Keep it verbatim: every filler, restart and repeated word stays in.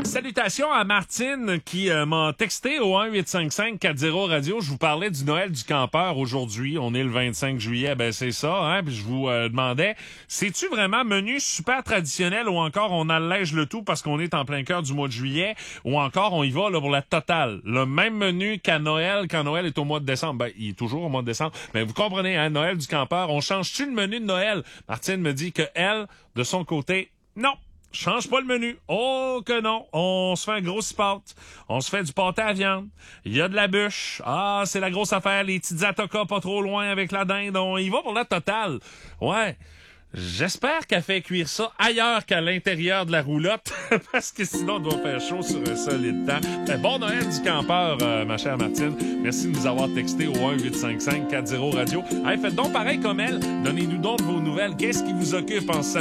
Salutations à Martine qui euh, m'a texté au un huit cinq cinq quatre zéro radio. Je vous parlais du Noël du campeur aujourd'hui. On est le vingt-cinq juillet, ben c'est ça. Hein? Puis je vous euh, demandais, c'est-tu vraiment menu super traditionnel ou encore on allège le tout parce qu'on est en plein cœur du mois de juillet ou encore on y va là, pour la totale? Le même menu qu'à Noël, quand Noël est au mois de décembre. Ben, il est toujours au mois de décembre. Mais vous comprenez, hein, Noël du campeur, on change-tu le menu de Noël? Martine me dit que elle, de son côté, non. Change pas le menu. Oh que non. On se fait un gros pâte. On se fait du pâté à viande. Il y a de la bûche. Ah, c'est la grosse affaire. Les petites atocas pas trop loin avec la dinde. On y va pour la totale. Ouais. J'espère qu'elle fait cuire ça ailleurs qu'à l'intérieur de la roulotte, parce que sinon on doit faire chaud sur un solide temps. Mais bon Noël du campeur, euh, ma chère Martine. Merci de nous avoir texté au un huit cinq cinq quatre zéro radio. Hey, faites donc pareil comme elle. Donnez-nous donc vos nouvelles. Qu'est-ce qui vous occupe en ce